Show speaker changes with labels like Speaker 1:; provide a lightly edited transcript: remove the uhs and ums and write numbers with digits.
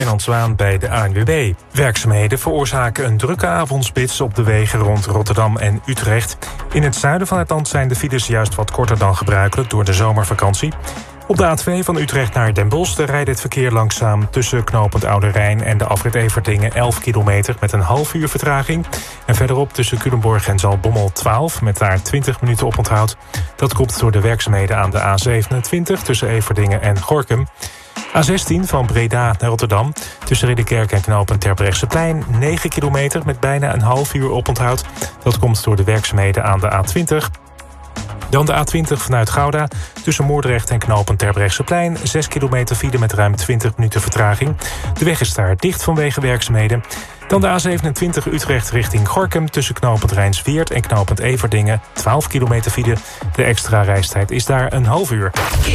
Speaker 1: Wijnand Zwaan bij de ANWB. Werkzaamheden veroorzaken een drukke avondspits op de wegen rond Rotterdam en Utrecht. In het zuiden van het land zijn de files juist wat korter dan gebruikelijk door de zomervakantie. Op de A2 van Utrecht naar Den Bosch rijdt het verkeer langzaam tussen knooppunt Oude Rijn en de afrit Everdingen 11 kilometer met een half uur vertraging. En verderop tussen Culemborg en Zaltbommel 12 met daar 20 minuten oponthoud. Dat komt door de werkzaamheden aan de A27 tussen Everdingen en Gorinchem. A16 van Breda naar Rotterdam tussen Ridderkerk en knooppunt Terbrechtseplein 9 kilometer met bijna een half uur oponthoud. Dat komt door de werkzaamheden aan de A20. Dan de A20 vanuit Gouda tussen Moordrecht en knooppunt Terbrechtseplein 6 kilometer file met ruim 20 minuten vertraging. De weg is daar dicht vanwege werkzaamheden. Dan de A27 Utrecht richting Gorinchem tussen knooppunt Rijnsweert en knooppunt Everdingen 12 kilometer file. De extra reistijd is daar een half uur.